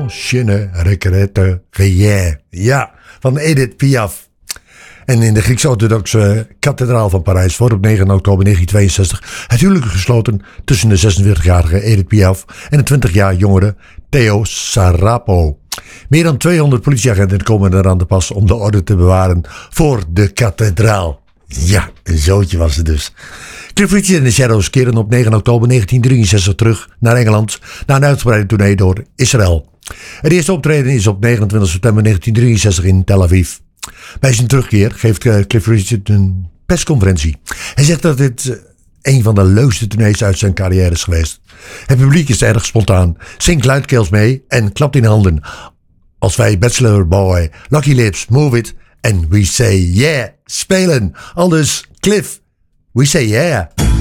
je ne regrette rien. Ja, van Edith Piaf. En in de Grieks-orthodoxe kathedraal van Parijs wordt op 9 oktober 1962 het huwelijk gesloten tussen de 46-jarige Edith Piaf en de 20 jaar jongere Theo Sarapo. Meer dan 200 politieagenten komen eraan te pas om de orde te bewaren voor de kathedraal. Ja, een zootje was het dus. Cliff Richard en de Shadows keren op 9 oktober 1963 terug naar Engeland na een uitgebreide tournee door Israël. Het eerste optreden is op 29 september 1963 in Tel Aviv. Bij zijn terugkeer geeft Cliff Richard een persconferentie. Hij zegt dat dit een van de leukste tournees uit zijn carrière is geweest. Het publiek is erg spontaan, zingt luidkeels mee en klapt in handen. Als wij Bachelor Boy, Lucky Lips, Move It en We Say Yeah spelen. Aldus Cliff, We Say Yeah.